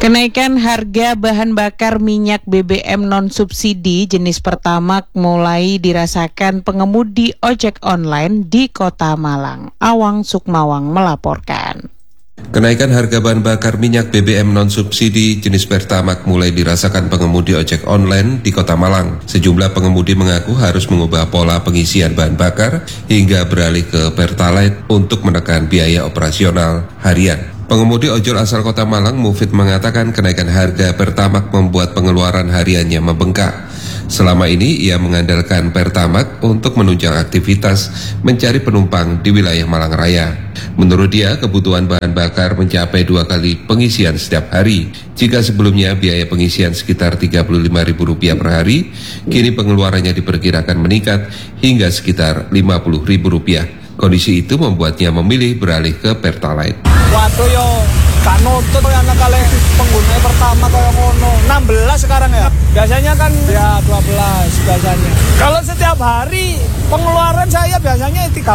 Kenaikan harga bahan bakar minyak BBM non-subsidi jenis Pertamax mulai dirasakan pengemudi ojek online di Kota Malang. Awang Sukmawang melaporkan. Kenaikan harga bahan bakar minyak BBM non-subsidi jenis Pertamax mulai dirasakan pengemudi ojek online di Kota Malang. Sejumlah pengemudi mengaku harus mengubah pola pengisian bahan bakar hingga beralih ke Pertalite untuk menekan biaya operasional harian. Pengemudi ojol asal Kota Malang, Mufid, mengatakan kenaikan harga Pertamax membuat pengeluaran hariannya membengkak. Selama ini ia mengandalkan Pertamax untuk menunjang aktivitas mencari penumpang di wilayah Malang Raya. Menurut dia, kebutuhan bahan bakar mencapai 2 kali pengisian setiap hari. Jika sebelumnya biaya pengisian sekitar Rp35.000 per hari, kini pengeluarannya diperkirakan meningkat hingga sekitar Rp50.000. Kondisi itu membuatnya memilih beralih ke Pertalite. Waduh yo, gak nutut karena kali pengguna pertama kayak ngono. 16 sekarang ya. Biasanya kan ya 12 biasanya. Kalau setiap hari pengeluaran saya biasanya 35.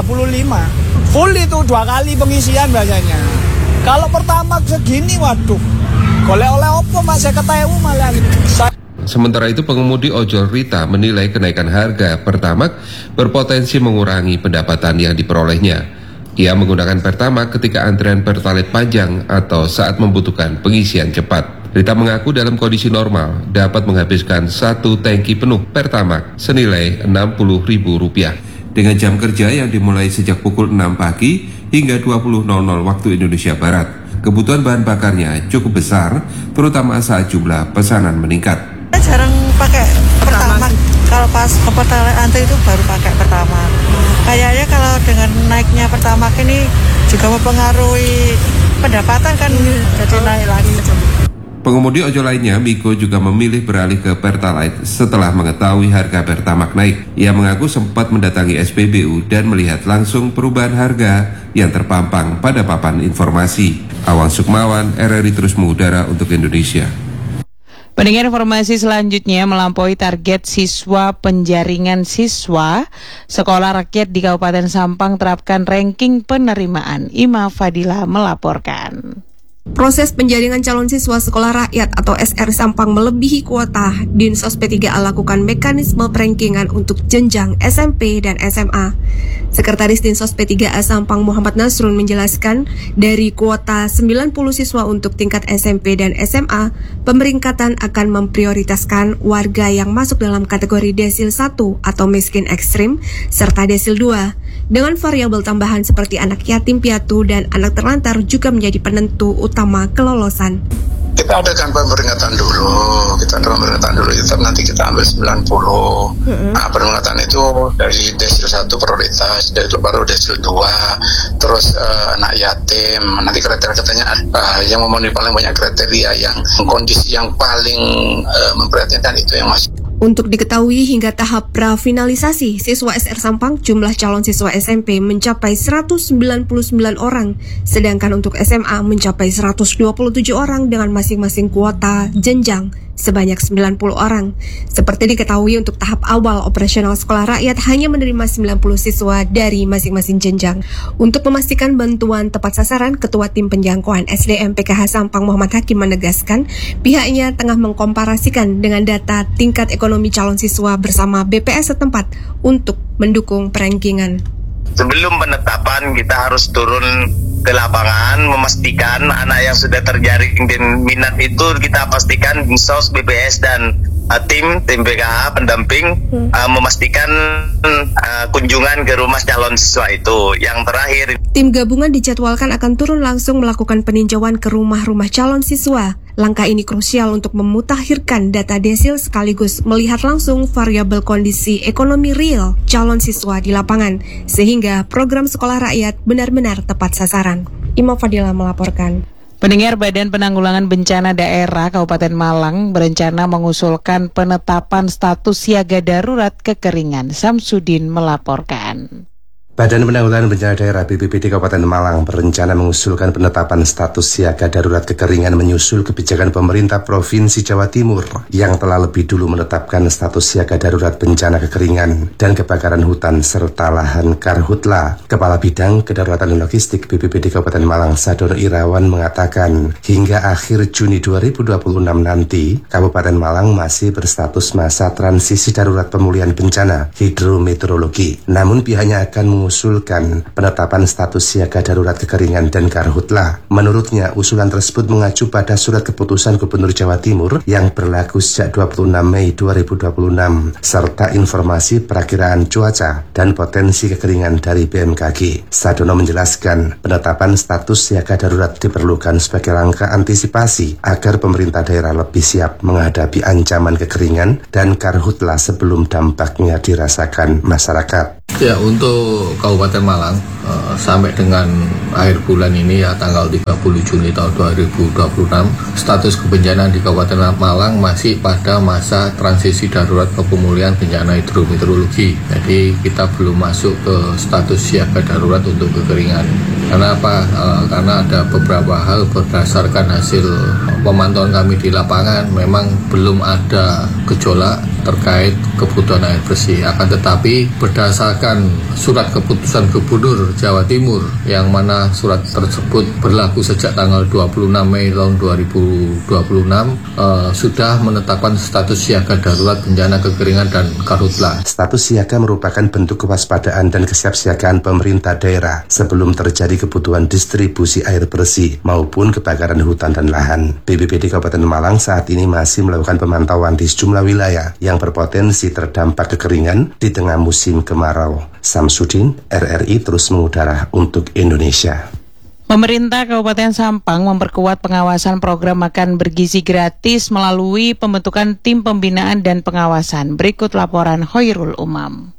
Full itu 2 kali pengisian biasanya. Kalau pertama segini waduh. Oleh opo Mas, saya ketemu malah. Sementara itu pengemudi ojol Rita menilai kenaikan harga Pertamax berpotensi mengurangi pendapatan yang diperolehnya. Ia menggunakan Pertamax ketika antrian Pertalite panjang atau saat membutuhkan pengisian cepat. Rita mengaku dalam kondisi normal dapat menghabiskan 1 tangki penuh Pertamax senilai Rp60.000 dengan jam kerja yang dimulai sejak pukul 6 pagi hingga 20.00 waktu Indonesia Barat. Kebutuhan bahan bakarnya cukup besar, terutama saat jumlah pesanan meningkat. Jarang pakai Pertamax. Kalau pas ke Pertalite antri itu baru pakai Pertamax. Kayaknya kalau dengan naiknya Pertamax ini juga mempengaruhi pendapatan kan, jadi naik lagi. Pengemudi ojol lainnya, Miko, juga memilih beralih ke Pertalite setelah mengetahui harga Pertamax naik. Ia mengaku sempat mendatangi SPBU dan melihat langsung perubahan harga yang terpampang pada papan informasi. Awang Sukmawan, RRI terus mengudara untuk Indonesia. Pendengar, informasi selanjutnya melampaui target siswa penjaringan siswa, Sekolah Rakyat di Kabupaten Sampang terapkan ranking penerimaan. Ima Fadila melaporkan. Proses penjaringan calon siswa sekolah rakyat atau SR Sampang melebihi kuota. Dinsos P3A lakukan mekanisme perankingan untuk jenjang SMP dan SMA. Sekretaris Dinsos P3A Sampang Muhammad Nasrun menjelaskan, dari kuota 90 siswa untuk tingkat SMP dan SMA, pemeringkatan akan memprioritaskan warga yang masuk dalam kategori desil 1 atau miskin ekstrim, serta desil 2. Dengan variabel tambahan seperti anak yatim piatu dan anak terlantar juga menjadi penentu utama kelolosan. Kita adakan pemeringkatan dulu, nanti kita ambil 90. Nah, pemeringkatan itu dari desil 1 prioritas, baru desil 2, terus anak yatim. Nanti kriteria-kriterianya yang memenuhi paling banyak kriteria, yang kondisi yang paling memprihatinkan itu yang masih. Untuk diketahui hingga tahap prafinalisasi siswa SR Sampang, jumlah calon siswa SMP mencapai 199 orang, sedangkan untuk SMA mencapai 127 orang dengan masing-masing kuota jenjang sebanyak 90 orang. Seperti diketahui untuk tahap awal operasional sekolah rakyat hanya menerima 90 siswa dari masing-masing jenjang. Untuk memastikan bantuan tepat sasaran, Ketua Tim Penjangkauan SDM PKH Sampang Muhammad Hakim menegaskan pihaknya tengah mengkomparasikan dengan data tingkat ekonomi calon siswa bersama BPS setempat untuk mendukung perankingan. Sebelum penetapan kita harus turun ke lapangan, memastikan anak yang sudah terjaring dan minat itu kita pastikan Dinsos, BPS dan tim PKH pendamping memastikan kunjungan ke rumah calon siswa itu. Yang terakhir, tim gabungan dijadwalkan akan turun langsung melakukan peninjauan ke rumah-rumah calon siswa. Langkah ini krusial untuk memutakhirkan data desil sekaligus melihat langsung variabel kondisi ekonomi real calon siswa di lapangan, sehingga program sekolah rakyat benar-benar tepat sasaran. Ima Fadila melaporkan. Pendengar, Badan Penanggulangan Bencana Daerah Kabupaten Malang berencana mengusulkan penetapan status siaga darurat kekeringan. Samsudin melaporkan. Badan Penanggulangan Bencana Daerah BPBD Kabupaten Malang berencana mengusulkan penetapan status siaga darurat kekeringan menyusul kebijakan pemerintah Provinsi Jawa Timur yang telah lebih dulu menetapkan status siaga darurat bencana kekeringan dan kebakaran hutan serta lahan karhutla. Kepala Bidang Kedaruratan dan Logistik BPBD Kabupaten Malang Sadono Irawan mengatakan hingga akhir Juni 2026 nanti Kabupaten Malang masih berstatus masa transisi darurat pemulihan bencana hidrometeorologi. Namun pihaknya akan mengusulkan penetapan status siaga darurat kekeringan dan karhutla. Menurutnya, usulan tersebut mengacu pada surat keputusan Gubernur Jawa Timur yang berlaku sejak 26 Mei 2026 serta informasi perakiraan cuaca dan potensi kekeringan dari BMKG. Sadono menjelaskan, penetapan status siaga darurat diperlukan sebagai langkah antisipasi agar pemerintah daerah lebih siap menghadapi ancaman kekeringan dan karhutla sebelum dampaknya dirasakan masyarakat. Ya, untuk Kabupaten Malang sampai dengan akhir bulan ini ya tanggal 30 Juni tahun 2026 status kebencanaan di Kabupaten Malang masih pada masa transisi darurat ke pemulihan bencana hidrometeorologi. Jadi kita belum masuk ke status siaga darurat untuk kekeringan. Karena apa? Karena ada beberapa hal berdasarkan hasil pemantauan kami di lapangan memang belum ada gejolak terkait kebutuhan air bersih. Akan tetapi berdasarkan surat keputusan Gubernur Jawa Timur yang mana surat tersebut berlaku sejak tanggal 26 Mei tahun 2026 sudah menetapkan status siaga darurat bencana kekeringan dan karhutla. Status siaga merupakan bentuk kewaspadaan dan kesiapsiagaan pemerintah daerah sebelum terjadi kebutuhan distribusi air bersih maupun kebakaran hutan dan lahan. BPBD Kabupaten Malang saat ini masih melakukan pemantauan di sejumlah wilayah yang berpotensi terdampak kekeringan di tengah musim kemarau. Samsudin, RRI terus mengudara untuk Indonesia. Pemerintah Kabupaten Sampang memperkuat pengawasan program makan bergizi gratis melalui pembentukan tim pembinaan dan pengawasan. Berikut laporan Hoirul Umam.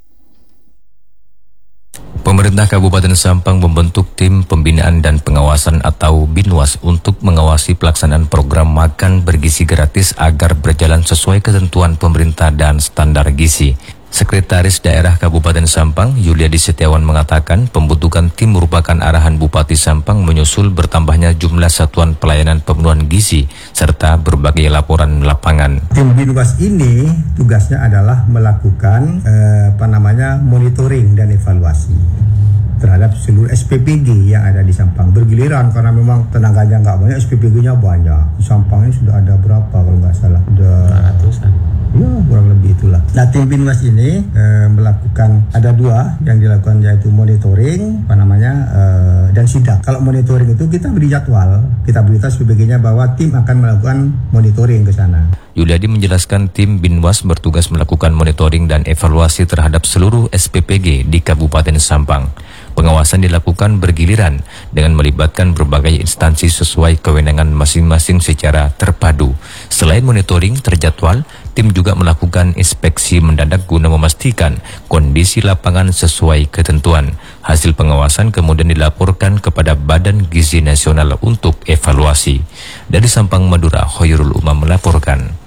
Pemerintah Kabupaten Sampang membentuk tim pembinaan dan pengawasan atau BINWAS untuk mengawasi pelaksanaan program makan bergizi gratis agar berjalan sesuai ketentuan pemerintah dan standar gizi. Sekretaris Daerah Kabupaten Sampang, Yuliadi Setiawan mengatakan pembentukan tim merupakan arahan Bupati Sampang menyusul bertambahnya jumlah satuan pelayanan pemenuhan gizi serta berbagai laporan lapangan. Tim BINWAS ini tugasnya adalah melakukan monitoring dan evaluasi terhadap seluruh SPPG yang ada di Sampang bergiliran karena memang tenaganya nggak banyak, SPPG-nya banyak. Di Sampangnya sudah ada berapa kalau nggak salah? Sudah ratusan. Ya, kurang lebih itulah. Nah, tim BINWAS ini melakukan, ada dua yang dilakukan yaitu monitoring, dan sidak. Kalau monitoring itu kita beri jadwal, kita beritahu SPPG-nya bahwa tim akan melakukan monitoring ke sana. Yuliadi menjelaskan tim BINWAS bertugas melakukan monitoring dan evaluasi terhadap seluruh SPPG di Kabupaten Sampang. Pengawasan dilakukan bergiliran dengan melibatkan berbagai instansi sesuai kewenangan masing-masing secara terpadu. Selain monitoring terjadwal, tim juga melakukan inspeksi mendadak guna memastikan kondisi lapangan sesuai ketentuan. Hasil pengawasan kemudian dilaporkan kepada Badan Gizi Nasional untuk evaluasi. Dari Sampang, Madura, Hoirul Umam melaporkan.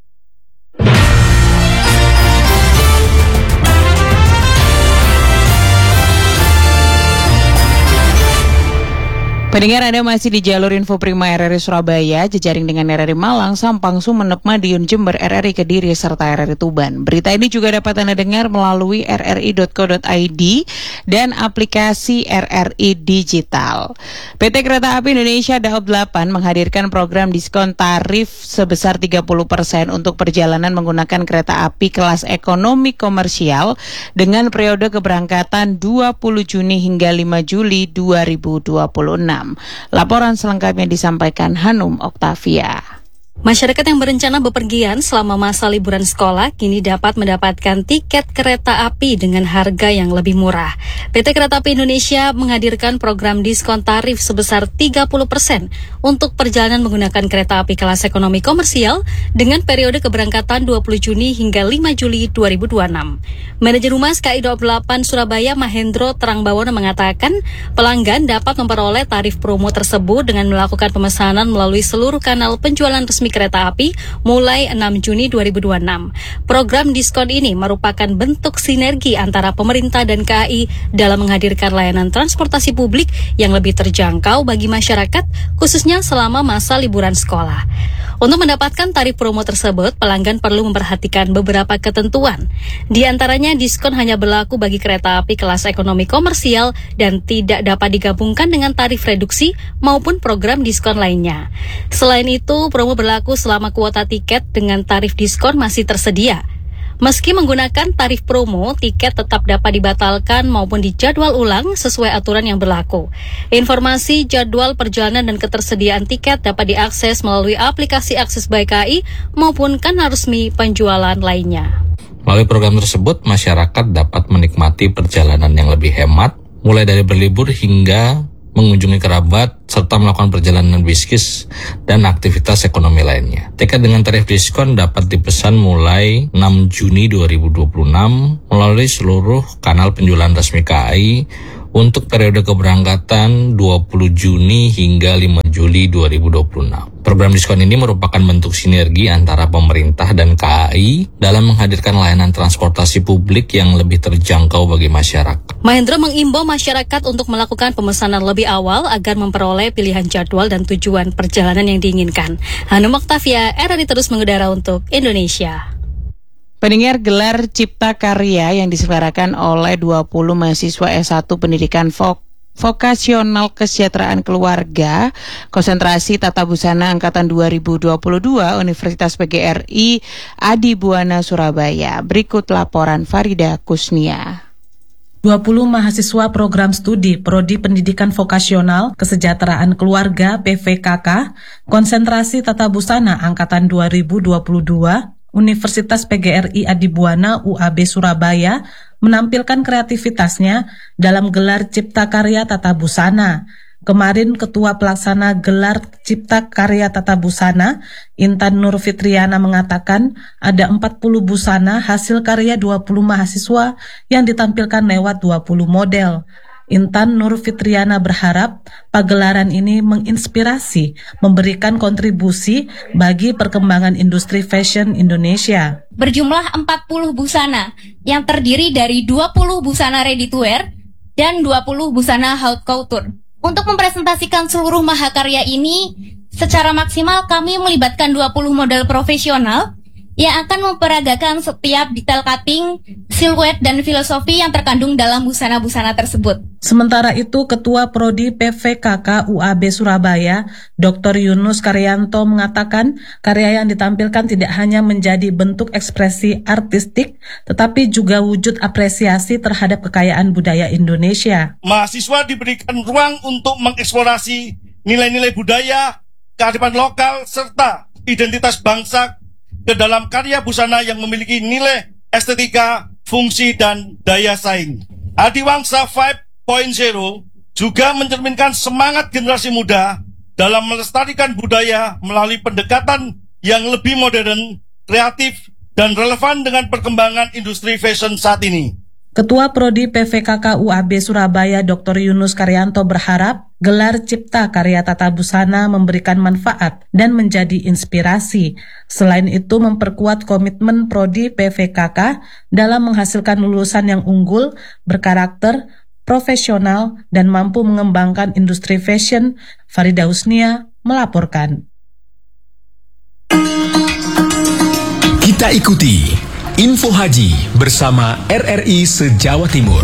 Pendengar, Anda masih di jalur Info Prima RRI Surabaya, jejaring dengan RRI Malang, Sampang, Sumeneb, Madiun, Jember, RRI Kediri, serta RRI Tuban. Berita ini juga dapat Anda dengar melalui rri.co.id dan aplikasi RRI Digital. PT Kereta Api Indonesia Daob 8 menghadirkan program diskon tarif sebesar 30% untuk perjalanan menggunakan kereta api kelas ekonomi komersial dengan periode keberangkatan 20 Juni hingga 5 Juli 2026. Laporan selengkapnya disampaikan Hanum Oktavia. Masyarakat yang berencana bepergian selama masa liburan sekolah kini dapat mendapatkan tiket kereta api dengan harga yang lebih murah. PT Kereta Api Indonesia menghadirkan program diskon tarif sebesar 30% untuk perjalanan menggunakan kereta api kelas ekonomi komersial dengan periode keberangkatan 20 Juni hingga 5 Juli 2026. Manajer Humas KAI Daob 8 Surabaya Mahendro Terangbawono mengatakan pelanggan dapat memperoleh tarif promo tersebut dengan melakukan pemesanan melalui seluruh kanal penjualan resmi resmi kereta api mulai 6 Juni 2026. Program diskon ini merupakan bentuk sinergi antara pemerintah dan KAI dalam menghadirkan layanan transportasi publik yang lebih terjangkau bagi masyarakat, khususnya selama masa liburan sekolah. Untuk mendapatkan tarif promo tersebut, pelanggan perlu memperhatikan beberapa ketentuan. Di antaranya, diskon hanya berlaku bagi kereta api kelas ekonomi komersial dan tidak dapat digabungkan dengan tarif reduksi maupun program diskon lainnya. Selain itu, promo berlaku selama kuota tiket dengan tarif diskon masih tersedia. Meski menggunakan tarif promo, tiket tetap dapat dibatalkan maupun dijadwal ulang sesuai aturan yang berlaku. Informasi jadwal perjalanan dan ketersediaan tiket dapat diakses melalui aplikasi Akses by KAI maupun kanal resmi penjualan lainnya. Melalui program tersebut, masyarakat dapat menikmati perjalanan yang lebih hemat, mulai dari berlibur hingga mengunjungi kerabat, serta melakukan perjalanan bisnis dan aktivitas ekonomi lainnya. Tiket dengan tarif diskon dapat dipesan mulai 6 Juni 2026 melalui seluruh kanal penjualan resmi KAI untuk periode keberangkatan 20 Juni hingga 5 Juli 2026. Program diskon ini merupakan bentuk sinergi antara pemerintah dan KAI dalam menghadirkan layanan transportasi publik yang lebih terjangkau bagi masyarakat. Mahendra mengimbau masyarakat untuk melakukan pemesanan lebih awal agar memperoleh pilihan jadwal dan tujuan perjalanan yang diinginkan. Hanum Oktavia, RRI terus mengudara untuk Indonesia. Pendengar, gelar Cipta Karya yang diselenggarakan oleh 20 mahasiswa S1 Pendidikan Vokasional Kesejahteraan Keluarga Konsentrasi Tata Busana Angkatan 2022 Universitas PGRI Adibuana Surabaya. Berikut laporan Farida Kusnia. 20 mahasiswa program studi Prodi Pendidikan Vokasional Kesejahteraan Keluarga PVKK Konsentrasi Tata Busana Angkatan 2022 Universitas PGRI Adibuana UAB Surabaya menampilkan kreativitasnya dalam gelar Cipta Karya Tata Busana. Kemarin Ketua Pelaksana Gelar Cipta Karya Tata Busana, Intan Nur Fitriana mengatakan ada 40 busana hasil karya 20 mahasiswa yang ditampilkan lewat 20 model. Intan Nur Fitriana berharap pagelaran ini menginspirasi, memberikan kontribusi bagi perkembangan industri fashion Indonesia. Berjumlah 40 busana yang terdiri dari 20 busana ready to wear dan 20 busana haute couture. Untuk mempresentasikan seluruh mahakarya ini, secara maksimal kami melibatkan 20 model profesional yang akan memperagakan setiap detail cutting, siluet, dan filosofi yang terkandung dalam busana-busana tersebut. Sementara itu, Ketua Prodi PVKK UAB Surabaya, Dr. Yunus Karyanto mengatakan karya yang ditampilkan tidak hanya menjadi bentuk ekspresi artistik, tetapi juga wujud apresiasi terhadap kekayaan budaya Indonesia. Mahasiswa diberikan ruang untuk mengeksplorasi nilai-nilai budaya, kearifan lokal, serta identitas bangsa ke dalam karya busana yang memiliki nilai estetika, fungsi, dan daya saing. Adiwangsa 5.0 juga mencerminkan semangat generasi muda dalam melestarikan budaya melalui pendekatan yang lebih modern, kreatif, dan relevan dengan perkembangan industri fashion saat ini. Ketua Prodi PVKK UAB Surabaya Dr. Yunus Karyanto berharap gelar Cipta Karya Tata Busana memberikan manfaat dan menjadi inspirasi. Selain itu memperkuat komitmen Prodi PVKK dalam menghasilkan lulusan yang unggul, berkarakter, profesional, dan mampu mengembangkan industri fashion. Farida Husnia melaporkan. Kita ikuti Info Haji bersama RRI Se-Jawa Timur.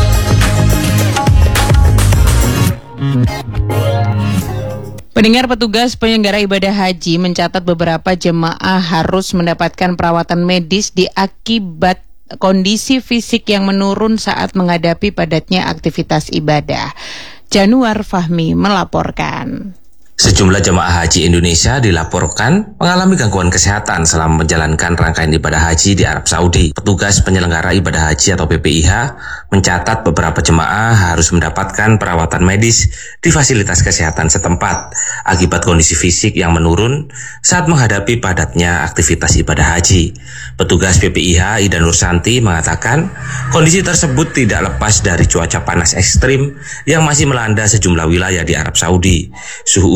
Pendengar, petugas penyelenggara ibadah haji mencatat beberapa jemaah harus mendapatkan perawatan medis akibat kondisi fisik yang menurun saat menghadapi padatnya aktivitas ibadah. Januar Fahmi melaporkan. Sejumlah jemaah haji Indonesia dilaporkan mengalami gangguan kesehatan selama menjalankan rangkaian ibadah haji di Arab Saudi. Petugas penyelenggara ibadah haji atau PPIH mencatat beberapa jemaah harus mendapatkan perawatan medis di fasilitas kesehatan setempat akibat kondisi fisik yang menurun saat menghadapi padatnya aktivitas ibadah haji. Petugas PPIH Ida Nursanti mengatakan kondisi tersebut tidak lepas dari cuaca panas ekstrim yang masih melanda sejumlah wilayah di Arab Saudi. Suhu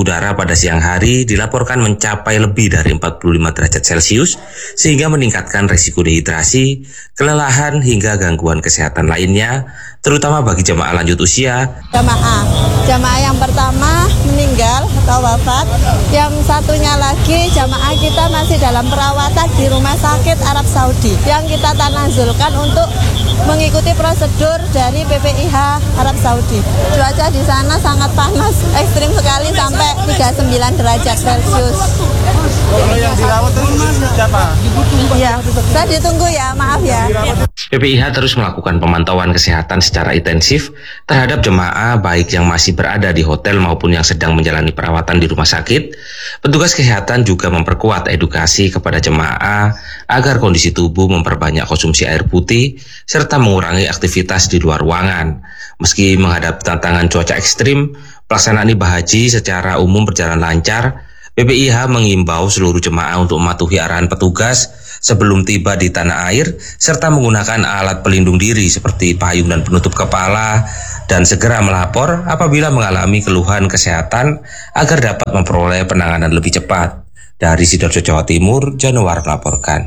udara pada siang hari dilaporkan mencapai lebih dari 45 derajat Celcius sehingga meningkatkan risiko dehidrasi, kelelahan hingga gangguan kesehatan lainnya, terutama bagi jemaah lanjut usia. Jamaah yang pertama meninggal atau wafat, yang satunya lagi jamaah kita masih dalam perawatan di Rumah Sakit Arab Saudi yang kita tanazulkan untuk mengikuti prosedur dari PPIH Arab Saudi. Cuaca di sana sangat panas, ekstrim sekali sampai 39 derajat Celcius. Kalau yang dirawat itu siapa? Iya, saya ditunggu ya, maaf ya. PPIH terus melakukan pemantauan kesehatan secara intensif terhadap jemaah baik yang masih berada di hotel maupun yang sedang menjalani perawatan di rumah sakit. Petugas kesehatan juga memperkuat edukasi kepada jemaah agar kondisi tubuh memperbanyak konsumsi air putih serta mengurangi aktivitas di luar ruangan. Meski menghadapi tantangan cuaca ekstrim, pelaksanaan ibadah haji secara umum berjalan lancar. PPIH mengimbau seluruh jemaah untuk mematuhi arahan petugas sebelum tiba di tanah air serta menggunakan alat pelindung diri seperti payung dan penutup kepala dan segera melapor apabila mengalami keluhan kesehatan agar dapat memperoleh penanganan lebih cepat. Dari Sidoarjo, Jawa Timur, Januar melaporkan.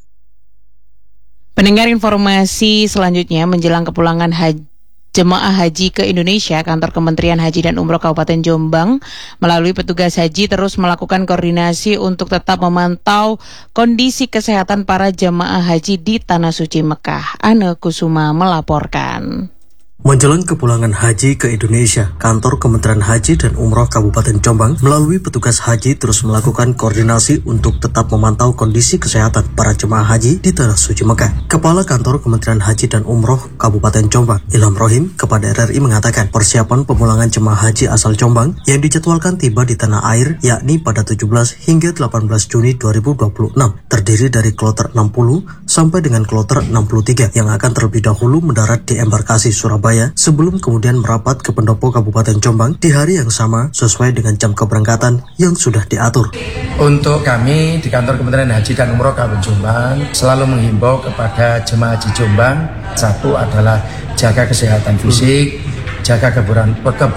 Pendengar, informasi selanjutnya menjelang kepulangan jemaah haji ke Indonesia, Kantor Kementerian Haji dan Umroh Kabupaten Jombang melalui petugas haji terus melakukan koordinasi untuk tetap memantau kondisi kesehatan para jemaah haji di Tanah Suci Mekah. Ane Kusuma melaporkan. Menjelang kepulangan haji ke Indonesia, Kantor Kementerian Haji dan Umroh Kabupaten Jombang melalui petugas haji terus melakukan koordinasi untuk tetap memantau kondisi kesehatan para jemaah haji di Tanah Suci Mekah. Kepala Kantor Kementerian Haji dan Umroh Kabupaten Jombang, Ilham Rohim, kepada RRI mengatakan persiapan pemulangan jemaah haji asal Jombang yang dijadwalkan tiba di tanah air yakni pada 17 hingga 18 Juni 2026 terdiri dari kloter 60 sampai dengan kloter 63 yang akan terlebih dahulu mendarat di embarkasi Surabaya sebelum kemudian merapat ke pendopo Kabupaten Jombang di hari yang sama sesuai dengan jam keberangkatan yang sudah diatur. Untuk kami di Kantor Kementerian Haji dan Umroh Kabupaten Jombang selalu menghimbau kepada jemaah haji Jombang, satu adalah jaga kesehatan fisik, jaga kebugaran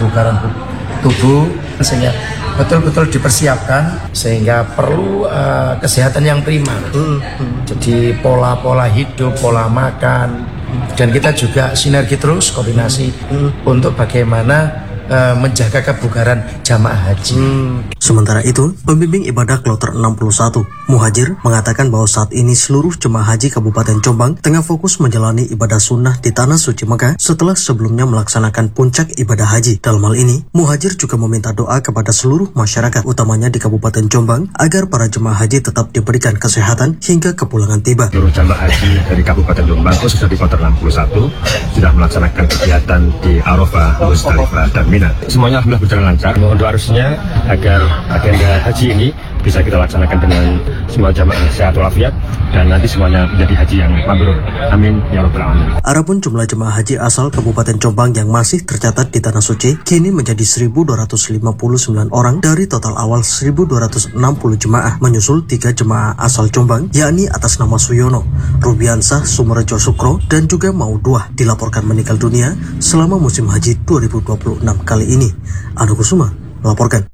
tubuh sehingga betul-betul dipersiapkan sehingga perlu kesehatan yang prima. Jadi pola-pola hidup, pola makan, dan kita juga sinergi terus koordinasi untuk bagaimana menjaga kebugaran jamaah haji. Sementara itu, pembimbing ibadah kloter 61, Muhajir, mengatakan bahwa saat ini seluruh jemaah haji Kabupaten Jombang tengah fokus menjalani ibadah sunnah di Tanah Suci Mekah setelah sebelumnya melaksanakan puncak ibadah haji. Dalam hal ini, Muhajir juga meminta doa kepada seluruh masyarakat, utamanya di Kabupaten Jombang, agar para jemaah haji tetap diberikan kesehatan hingga kepulangan tiba. Seluruh jemaah haji dari Kabupaten Jombang, khususnya di kloter 61, sudah melaksanakan kegiatan di Arafah, Musdalifah, dan Mina. Semuanya alhamdulillah berjalan lancar. Mohon doa restunya agar agenda haji ini bisa kita laksanakan dengan semua jamaah sehat walafiat dan nanti semuanya menjadi haji yang mabrur. Amin ya rabbal alamin. Adapun jumlah jemaah haji asal Kabupaten Jombang yang masih tercatat di Tanah Suci kini menjadi 1.259 orang dari total awal 1.260 jemaah, menyusul 3 jemaah asal Jombang yakni atas nama Suyono, Rubiansah Sumerjo Sukro dan juga Mauduah dilaporkan meninggal dunia selama musim haji 2026 kali ini. Anu Kusuma melaporkan.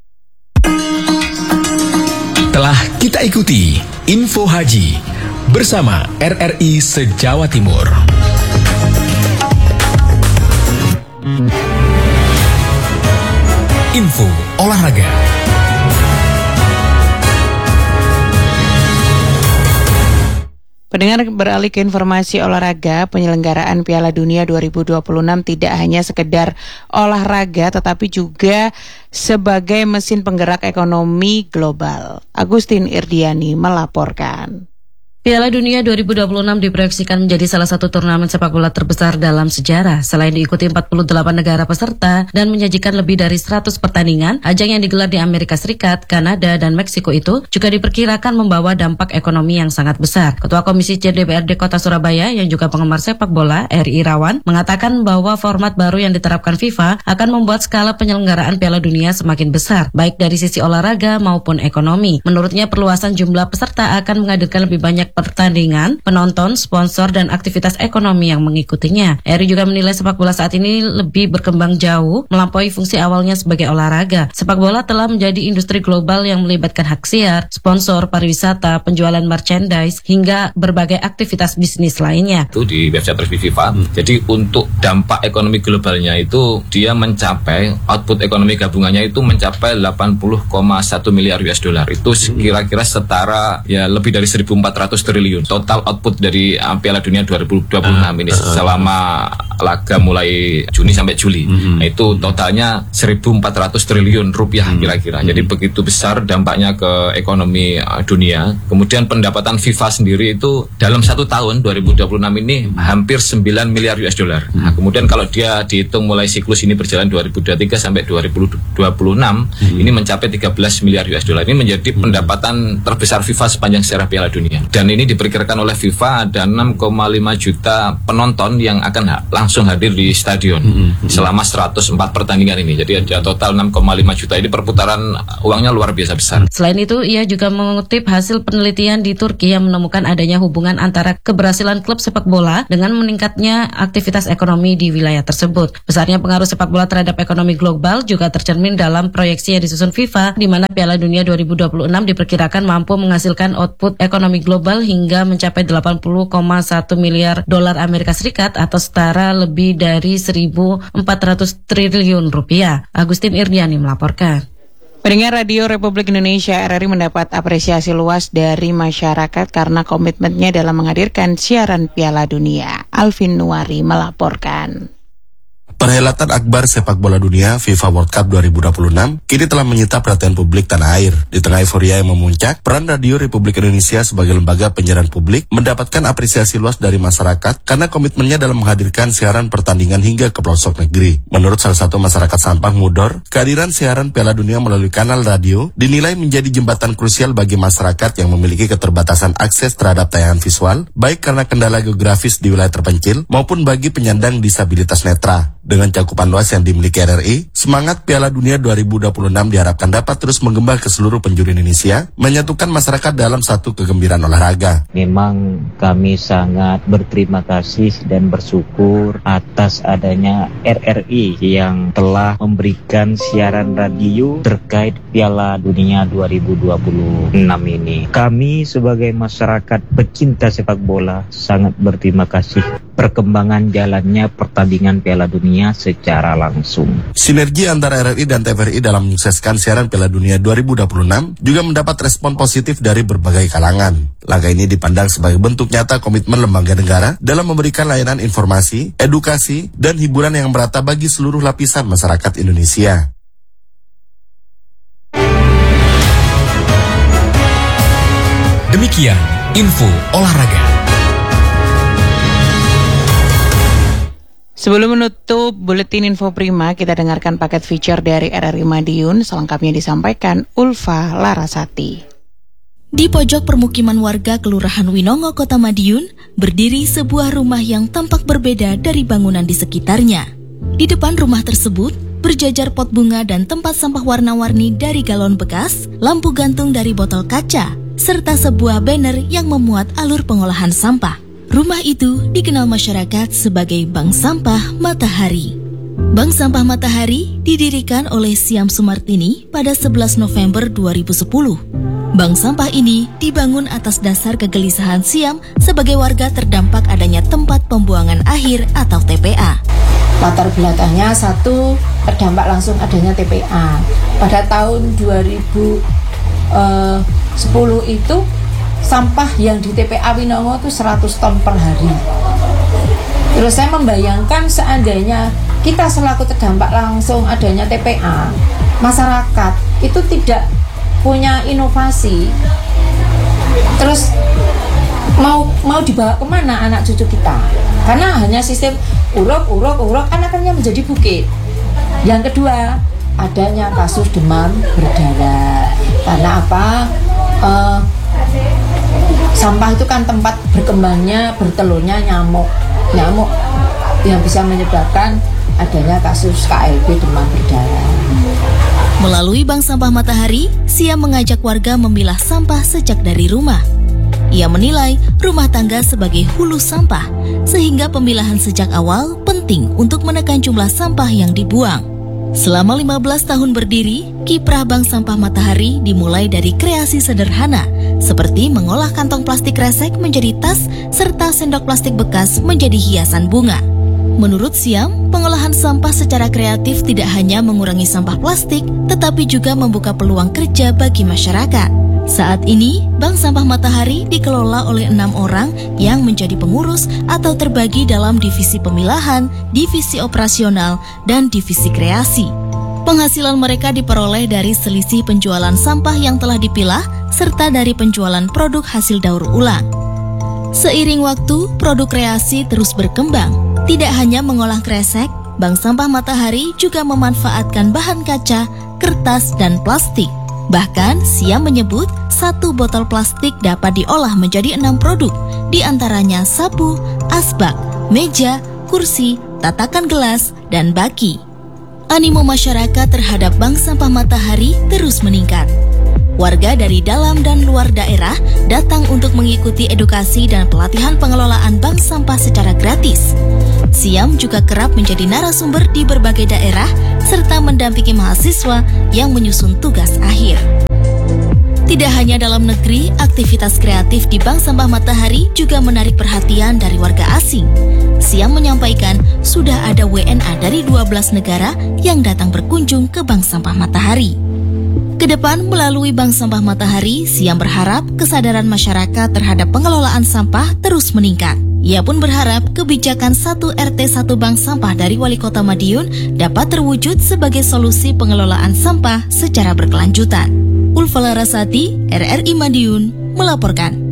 Telah kita ikuti Info Haji bersama RRI se-Jawa Timur. Info olahraga. Pendengar, beralih ke informasi olahraga, penyelenggaraan Piala Dunia 2026 tidak hanya sekedar olahraga tetapi juga sebagai mesin penggerak ekonomi global. Agustin Irdiani melaporkan. Piala Dunia 2026 diproyeksikan menjadi salah satu turnamen sepak bola terbesar dalam sejarah. Selain diikuti 48 negara peserta dan menyajikan lebih dari 100 pertandingan, ajang yang digelar di Amerika Serikat, Kanada, dan Meksiko itu juga diperkirakan membawa dampak ekonomi yang sangat besar. Ketua Komisi C DPRD Kota Surabaya yang juga penggemar sepak bola, R.I. Irawan, mengatakan bahwa format baru yang diterapkan FIFA akan membuat skala penyelenggaraan Piala Dunia semakin besar, baik dari sisi olahraga maupun ekonomi. Menurutnya, perluasan jumlah peserta akan menghadirkan lebih banyak terkait pertandingan, penonton, sponsor, dan aktivitas ekonomi yang mengikutinya. Eri juga menilai sepak bola saat ini lebih berkembang jauh, melampaui fungsi awalnya sebagai olahraga. Sepak bola telah menjadi industri global yang melibatkan hak siar, sponsor, pariwisata, penjualan merchandise, hingga berbagai aktivitas bisnis lainnya. Itu di website resmi FIFA. Jadi untuk dampak ekonomi globalnya itu dia mencapai output ekonomi gabungannya itu mencapai 80,1 miliar US dollar. Itu kira-kira setara ya lebih dari 1.400 triliun. Total output dari Piala Dunia 2026 ini selama laga mulai Juni sampai Juli. Nah, itu totalnya 1.400 triliun rupiah kira-kira. Jadi begitu besar dampaknya ke ekonomi dunia. Kemudian pendapatan FIFA sendiri itu dalam 1 tahun 2026 ini hampir 9 miliar US dollar. Nah, kemudian kalau dia dihitung mulai siklus ini berjalan 2023 sampai 2026 ini mencapai 13 miliar US dollar. Ini menjadi pendapatan terbesar FIFA sepanjang sejarah Piala Dunia. Dan ini diperkirakan oleh FIFA ada 6,5 juta penonton yang akan langsung hadir di stadion selama 104 pertandingan ini. Jadi ada total 6,5 juta. Ini perputaran uangnya luar biasa besar. Selain itu, ia juga mengutip hasil penelitian di Turki yang menemukan adanya hubungan antara keberhasilan klub sepak bola dengan meningkatnya aktivitas ekonomi di wilayah tersebut. Besarnya pengaruh sepak bola terhadap ekonomi global juga tercermin dalam proyeksi yang disusun FIFA, di mana Piala Dunia 2026 diperkirakan mampu menghasilkan output ekonomi global hingga mencapai 80,1 miliar dolar Amerika Serikat atau setara lebih dari 1.400 triliun rupiah. Agustin Irdiani melaporkan. Pendengar Radio Republik Indonesia, RRI mendapat apresiasi luas dari masyarakat karena komitmennya dalam menghadirkan siaran Piala Dunia. Alvin Nuari melaporkan. Perhelatan akbar sepak bola dunia FIFA World Cup 2026 kini telah menyita perhatian publik tanah air. Di tengah euforia yang memuncak, peran Radio Republik Indonesia sebagai lembaga penyiaran publik mendapatkan apresiasi luas dari masyarakat karena komitmennya dalam menghadirkan siaran pertandingan hingga ke pelosok negeri. Menurut salah satu masyarakat Sampang Mudor, kehadiran siaran Piala Dunia melalui kanal radio dinilai menjadi jembatan krusial bagi masyarakat yang memiliki keterbatasan akses terhadap tayangan visual, baik karena kendala geografis di wilayah terpencil maupun bagi penyandang disabilitas netra. Dengan cakupan luas yang dimiliki RRI, semangat Piala Dunia 2026 diharapkan dapat terus menggembal ke seluruh penjuru Indonesia, menyatukan masyarakat dalam satu kegembiraan olahraga. Memang kami sangat berterima kasih dan bersyukur atas adanya RRI yang telah memberikan siaran radio terkait Piala Dunia 2026 ini. Kami sebagai masyarakat pecinta sepak bola sangat berterima kasih perkembangan jalannya pertandingan Piala Dunia secara langsung. Sinergi antara RRI dan TVRI dalam menyukseskan siaran Piala Dunia 2026 juga mendapat respon positif dari berbagai kalangan. Langkah ini dipandang sebagai bentuk nyata komitmen lembaga negara dalam memberikan layanan informasi, edukasi, dan hiburan yang merata bagi seluruh lapisan masyarakat Indonesia. Demikian info olahraga. Sebelum menutup buletin info prima, kita dengarkan paket feature dari RRI Madiun. Selengkapnya disampaikan Ulfa Larasati. Di pojok permukiman warga Kelurahan Winongo, Kota Madiun, berdiri sebuah rumah yang tampak berbeda dari bangunan di sekitarnya. Di depan rumah tersebut, berjajar pot bunga dan tempat sampah warna-warni dari galon bekas, lampu gantung dari botol kaca, serta sebuah banner yang memuat alur pengolahan sampah. Rumah itu dikenal masyarakat sebagai Bank Sampah Matahari. Bank Sampah Matahari didirikan oleh Siam Sumartini pada 11 November 2010. Bank sampah ini dibangun atas dasar kegelisahan Siam sebagai warga terdampak adanya tempat pembuangan akhir atau TPA. Latar belakangnya satu, terdampak langsung adanya TPA. Pada tahun 2010 itu sampah yang di TPA Winongo itu 100 ton per hari. Terus saya membayangkan seandainya kita selaku terdampak langsung adanya TPA, masyarakat itu tidak punya inovasi. Terus mau dibawa kemana anak cucu kita? Karena hanya sistem uruk kan akhirnya menjadi bukit. Yang kedua, adanya kasus demam berdarah. Karena apa? Sampah itu kan tempat berkembangnya, bertelurnya nyamuk yang bisa menyebabkan adanya kasus KLB demam berdarah. Melalui Bank Sampah Matahari, Siam mengajak warga memilah sampah sejak dari rumah. Ia menilai rumah tangga sebagai hulu sampah, sehingga pemilahan sejak awal penting untuk menekan jumlah sampah yang dibuang. Selama 15 tahun berdiri, kiprah Bank Sampah Matahari dimulai dari kreasi sederhana, seperti mengolah kantong plastik kresek menjadi tas, serta sendok plastik bekas menjadi hiasan bunga. Menurut Siam, pengolahan sampah secara kreatif tidak hanya mengurangi sampah plastik, tetapi juga membuka peluang kerja bagi masyarakat. Saat ini, Bank Sampah Matahari dikelola oleh 6 orang yang menjadi pengurus atau terbagi dalam divisi pemilahan, divisi operasional, dan divisi kreasi. Penghasilan mereka diperoleh dari selisih penjualan sampah yang telah dipilah, serta dari penjualan produk hasil daur ulang. Seiring waktu, produk kreasi terus berkembang. Tidak hanya mengolah kresek, Bank Sampah Matahari juga memanfaatkan bahan kaca, kertas, dan plastik. Bahkan, Siam menyebut 1 botol plastik dapat diolah menjadi 6 produk, di antaranya sapu, asbak, meja, kursi, tatakan gelas, dan baki. Animo masyarakat terhadap Bank Sampah Matahari terus meningkat. Warga dari dalam dan luar daerah datang untuk mengikuti edukasi dan pelatihan pengelolaan bank sampah secara gratis. Siam juga kerap menjadi narasumber di berbagai daerah serta mendampingi mahasiswa yang menyusun tugas akhir. Tidak hanya dalam negeri, aktivitas kreatif di Bank Sampah Matahari juga menarik perhatian dari warga asing. Siam menyampaikan sudah ada WNA dari 12 negara yang datang berkunjung ke Bank Sampah Matahari. Kedepan, melalui Bank Sampah Matahari, Siam berharap kesadaran masyarakat terhadap pengelolaan sampah terus meningkat. Ia pun berharap kebijakan 1 RT 1 Bank Sampah dari Wali Kota Madiun dapat terwujud sebagai solusi pengelolaan sampah secara berkelanjutan. Ulfa Larasati, RRI Madiun, melaporkan.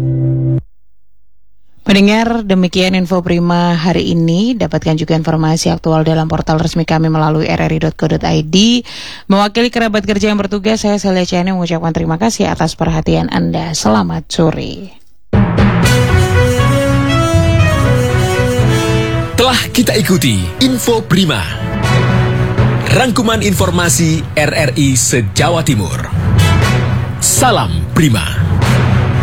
Pendengar, demikian info Prima hari ini. Dapatkan juga informasi aktual dalam portal resmi kami melalui rri.co.id. Mewakili kerabat kerja yang bertugas, saya Celia Ciani mengucapkan terima kasih atas perhatian Anda. Selamat sore. Telah kita ikuti Info Prima, rangkuman informasi RRI se-Jawa Timur. Salam Prima.